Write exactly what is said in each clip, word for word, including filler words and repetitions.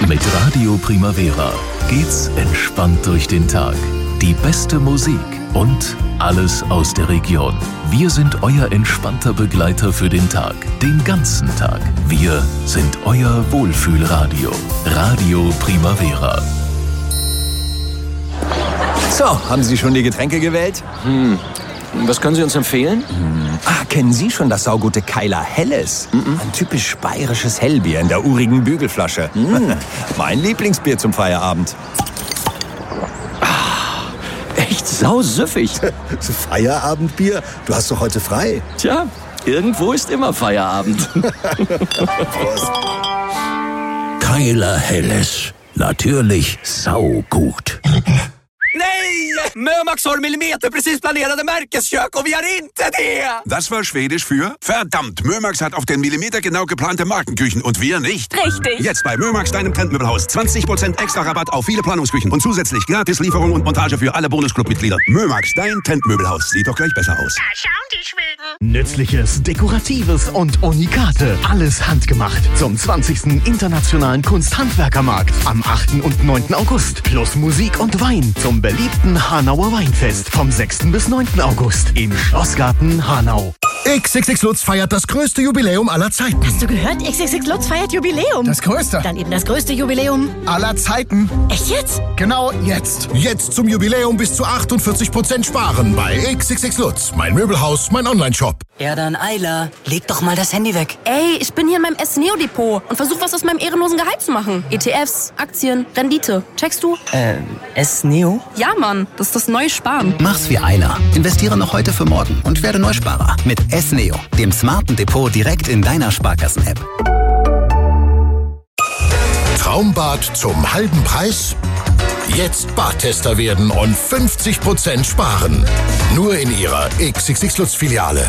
Mit Radio Primavera geht's entspannt durch den Tag. Die beste Musik und alles aus der Region. Wir sind euer entspannter Begleiter für den Tag, den ganzen Tag. Wir sind euer Wohlfühlradio. Radio Primavera. So, haben Sie schon die Getränke gewählt? Hm. Was können Sie uns empfehlen? Hm. Ah, kennen Sie schon das saugute Keiler Helles? Mm-mm. Ein typisch bayerisches Hellbier in der urigen Bügelflasche. Mm. Mein Lieblingsbier zum Feierabend. Ah, echt sausüffig. Feierabendbier? Du hast doch heute frei. Tja, irgendwo ist immer Feierabend. Keiler Helles. Natürlich saugut. Nej! Mömax har millimeter precis planerade märkeskök och vi har inte det! Das war Schwedisch für verdammt, Mömax hat auf den Millimeter genau geplante Markenküchen und wir nicht. Richtig. Jetzt bei Mömax, deinem Trendmöbelhaus. zwanzig Prozent extra Rabatt auf viele Planungsküchen und zusätzlich gratis Lieferung und Montage für alle Bonusclub-Mitglieder. Mömax, dein Trendmöbelhaus. Sieht doch gleich besser aus. Da schauen die Schweden. Nützliches, Dekoratives und Unikate. Alles handgemacht zum zwanzigsten Internationalen Kunsthandwerkermarkt am achten und neunten August. Plus Musik und Wein zum beliebten Hanauer Weinfest vom sechsten bis neunten August im Schlossgarten Hanau. X X X Lutz feiert das größte Jubiläum aller Zeiten. Hast du gehört? X X X Lutz feiert Jubiläum. Das größte. Dann eben das größte Jubiläum aller Zeiten. Echt jetzt? Genau jetzt. Jetzt zum Jubiläum bis zu achtundvierzig Prozent sparen bei X X X Lutz. Mein Möbelhaus, mein Online-Shop. Ja dann, Ayla, leg doch mal das Handy weg. Ey, ich bin hier in meinem S-Neo-Depot und versuch was aus meinem ehrenlosen Gehalt zu machen. E T Fs, Aktien, Rendite. Checkst du? Ähm, S-Neo? Ja, Mann. Das ist das neue Sparen. Mach's wie Ayla. Investiere noch heute für morgen und werde Neusparer mit S-Neo, dem smarten Depot direkt in deiner Sparkassen-App. Traumbad zum halben Preis? Jetzt Badtester werden und fünfzig Prozent sparen. Nur in Ihrer X X X Lutz-Filiale.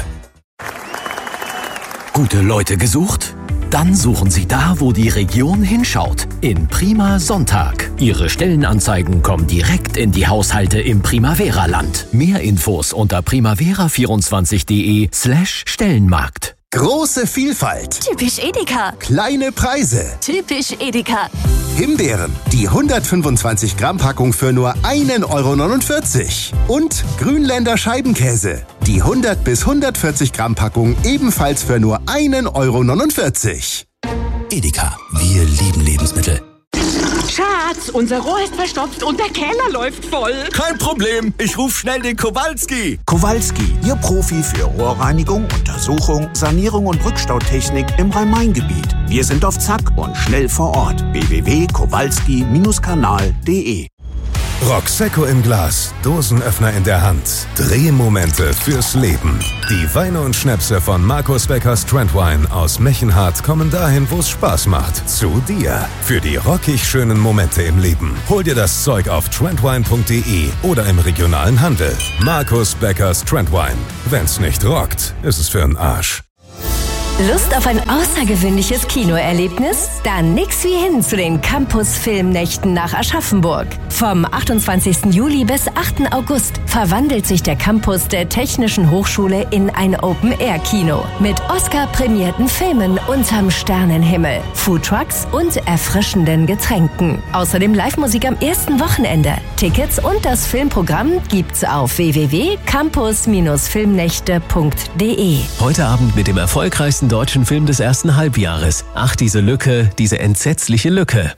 Gute Leute gesucht? Dann suchen Sie da, wo die Region hinschaut. In Prima Sonntag. Ihre Stellenanzeigen kommen direkt in die Haushalte im Primavera-Land. Mehr Infos unter primavera vierundzwanzig punkt de slash Stellenmarkt. Große Vielfalt. Typisch Edeka. Kleine Preise. Typisch Edeka. Himbeeren, die hundertfünfundzwanzig Gramm Packung für nur ein Euro neunundvierzig. Und Grünländer Scheibenkäse, die hundert bis hundertvierzig Gramm Packung ebenfalls für nur ein Euro neunundvierzig. Edeka, wir lieben Lebensmittel. Schatz, unser Rohr ist verstopft und der Keller läuft voll. Kein Problem, ich ruf schnell den Kowalski. Kowalski, Ihr Profi für Rohrreinigung, Untersuchung, Sanierung und Rückstautechnik im Rhein-Main-Gebiet. Wir sind auf Zack und schnell vor Ort. w w w punkt kowalski kanal punkt de. Roxecco im Glas, Dosenöffner in der Hand, Drehmomente fürs Leben. Die Weine und Schnäpse von Markus Beckers Trendwine aus Mechenhardt kommen dahin, wo es Spaß macht. Zu dir. Für die rockig schönen Momente im Leben. Hol dir das Zeug auf trendwine punkt de oder im regionalen Handel. Markus Beckers Trendwine. Wenn's nicht rockt, ist es für'n Arsch. Lust auf ein außergewöhnliches Kinoerlebnis? Dann nix wie hin zu den Campus-Filmnächten nach Aschaffenburg. Vom achtundzwanzigsten Juli bis achten August verwandelt sich der Campus der Technischen Hochschule in ein Open-Air-Kino mit Oscar-prämierten Filmen unterm Sternenhimmel, Foodtrucks und erfrischenden Getränken. Außerdem Live-Musik am ersten Wochenende. Tickets und das Filmprogramm gibt's auf w w w punkt campus filmnächte punkt de. Heute Abend mit dem erfolgreichsten deutschen Film des ersten Halbjahres. Ach, diese Lücke, diese entsetzliche Lücke.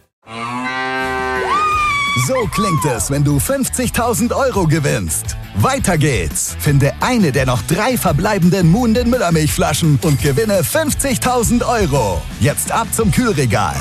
So klingt es, wenn du fünfzigtausend Euro gewinnst. Weiter geht's. Finde eine der noch drei verbleibenden Muhnden Müllermilchflaschen und gewinne fünfzigtausend Euro. Jetzt ab zum Kühlregal.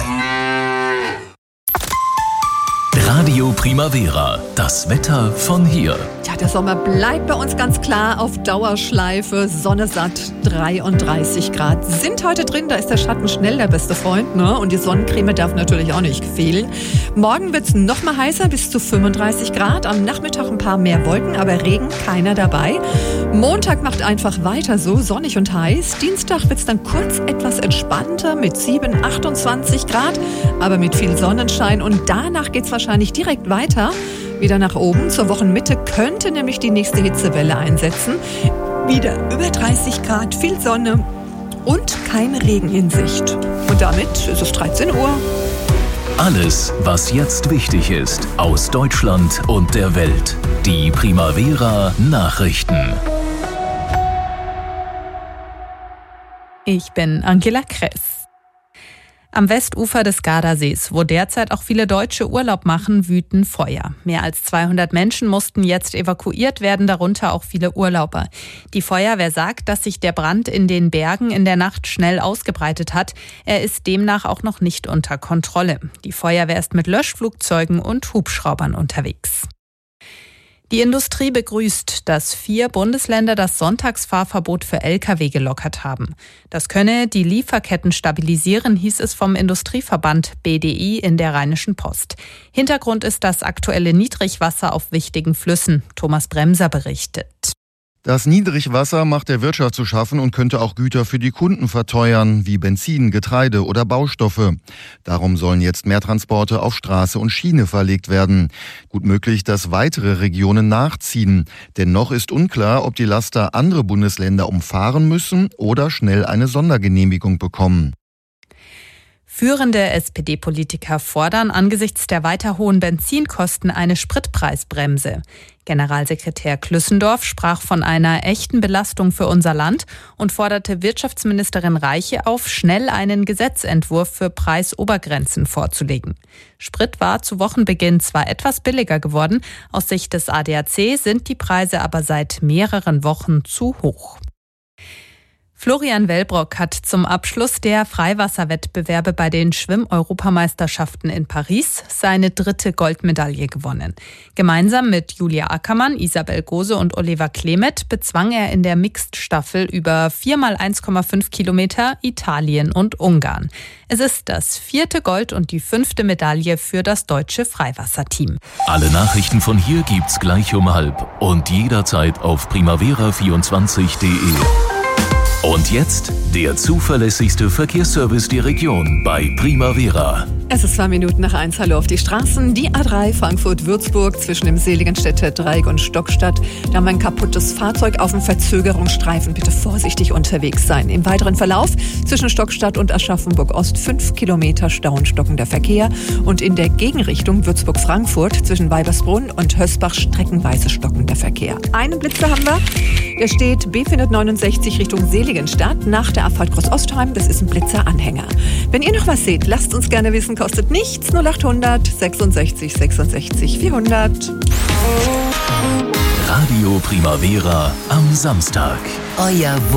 Radio Primavera, das Wetter von hier. Ja, der Sommer bleibt bei uns ganz klar auf Dauerschleife. Sonne satt, dreiunddreißig Grad sind heute drin. Da ist der Schatten schnell der beste Freund, ne? Und die Sonnencreme darf natürlich auch nicht fehlen. Morgen wird's noch mal heißer, bis zu fünfunddreißig Grad. Am Nachmittag ein paar mehr Wolken, aber Regen keiner dabei. Montag macht einfach weiter so, sonnig und heiß. Dienstag wird's dann kurz etwas entspannter mit sieben, achtundzwanzig Grad, aber mit viel Sonnenschein. Und danach geht's wahrscheinlich direkt weiter. Wieder nach oben. Zur Wochenmitte könnte nämlich die nächste Hitzewelle einsetzen. Wieder über dreißig Grad, viel Sonne und kein Regen in Sicht. Und damit ist es dreizehn Uhr. Alles, was jetzt wichtig ist, aus Deutschland und der Welt. Die Primavera Nachrichten. Ich bin Angela Kress. Am Westufer des Gardasees, wo derzeit auch viele Deutsche Urlaub machen, wüten Feuer. Mehr als zweihundert Menschen mussten jetzt evakuiert werden, darunter auch viele Urlauber. Die Feuerwehr sagt, dass sich der Brand in den Bergen in der Nacht schnell ausgebreitet hat. Er ist demnach auch noch nicht unter Kontrolle. Die Feuerwehr ist mit Löschflugzeugen und Hubschraubern unterwegs. Die Industrie begrüßt, dass vier Bundesländer das Sonntagsfahrverbot für L K W gelockert haben. Das könne die Lieferketten stabilisieren, hieß es vom Industrieverband B D I in der Rheinischen Post. Hintergrund ist das aktuelle Niedrigwasser auf wichtigen Flüssen. Thomas Bremser berichtet. Das Niedrigwasser macht der Wirtschaft zu schaffen und könnte auch Güter für die Kunden verteuern, wie Benzin, Getreide oder Baustoffe. Darum sollen jetzt mehr Transporte auf Straße und Schiene verlegt werden. Gut möglich, dass weitere Regionen nachziehen. Denn noch ist unklar, ob die Laster andere Bundesländer umfahren müssen oder schnell eine Sondergenehmigung bekommen. Führende S P D-Politiker fordern angesichts der weiter hohen Benzinkosten eine Spritpreisbremse. Generalsekretär Klüssendorf sprach von einer echten Belastung für unser Land und forderte Wirtschaftsministerin Reiche auf, schnell einen Gesetzentwurf für Preisobergrenzen vorzulegen. Sprit war zu Wochenbeginn zwar etwas billiger geworden, aus Sicht des A D A C sind die Preise aber seit mehreren Wochen zu hoch. Florian Wellbrock hat zum Abschluss der Freiwasserwettbewerbe bei den Schwimm-Europameisterschaften in Paris seine dritte Goldmedaille gewonnen. Gemeinsam mit Julia Ackermann, Isabel Gose und Oliver Klemet bezwang er in der Mixed-Staffel über vier mal eins Komma fünf Kilometer Italien und Ungarn. Es ist das vierte Gold und die fünfte Medaille für das deutsche Freiwasserteam. Alle Nachrichten von hier gibt's gleich um halb und jederzeit auf primavera vierundzwanzig punkt de. Und jetzt der zuverlässigste Verkehrsservice der Region bei Primavera. Es ist zwei Minuten nach eins. Hallo auf die Straßen. Die A drei Frankfurt-Würzburg zwischen dem Seligenstädter Dreieck und Stockstadt. Da haben wir ein kaputtes Fahrzeug auf dem Verzögerungsstreifen. Bitte vorsichtig unterwegs sein. Im weiteren Verlauf zwischen Stockstadt und Aschaffenburg-Ost fünf Kilometer Stau und stockender Verkehr. Und in der Gegenrichtung Würzburg-Frankfurt zwischen Weibersbrunn und Hösbach streckenweise stockender Verkehr. Einen Blitzer haben wir. Der steht B vierhundertneunundsechzig Richtung Seligenstadt nach der Abfahrt Groß-Ostheim. Das ist ein Blitzer-Anhänger. Wenn ihr noch was seht, lasst uns gerne wissen. Kostet nichts. null achthundert sechsundsechzig sechsundsechzig vierhundert. Radio Primavera am Samstag. Euer